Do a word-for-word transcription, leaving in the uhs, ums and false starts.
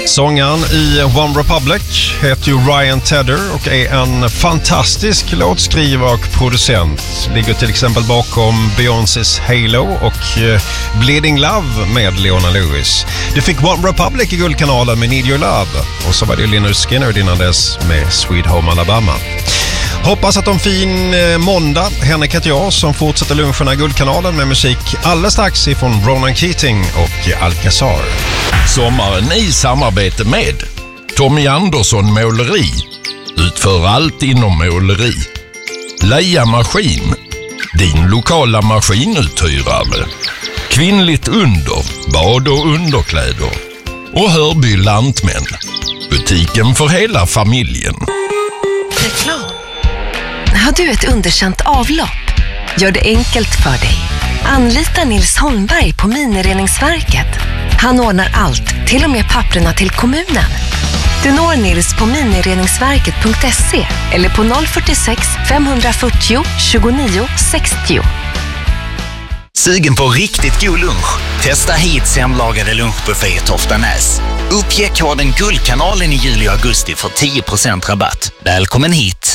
Sångaren i One Republic heter ju Ryan Tedder och är en fantastisk låtskrivare och producent. Ligger till exempel bakom Beyoncés Halo och Bleeding Love med Leona Lewis. Du fick One Republic i Guldkanalen med Need Your Love och så var det Lynyrd Skynyrd innan dess med Sweet Home Alabama. Hoppas att de fin eh, måndag. Henrik heter jag som fortsätter luncherna i Guldkanalen med musik alldeles strax ifrån Ronan Keating och Alcazar. Sommaren i samarbete med Tommy Andersson Måleri. Utför allt inom måleri. Leia Maskin. Din lokala maskinuthyrare. Kvinnligt under. Bad och underkläder. Och Hörby Lantmän. Butiken för hela familjen. Reklam. Har du ett underkänt avlopp? Gör det enkelt för dig. Anlita Nils Holmberg på Minireningsverket. Han ordnar allt, till och med papperna till kommunen. Du når Nils på minireningsverket punkt se eller på noll fyrtiosex femhundrafyrtio tjugonio sextio. Sugen på riktigt god lunch? Testa hit hemlagade lunchbuffé i Toftanäs. Uppge koden Guldkanalen i juli och augusti för tio procent rabatt. Välkommen hit!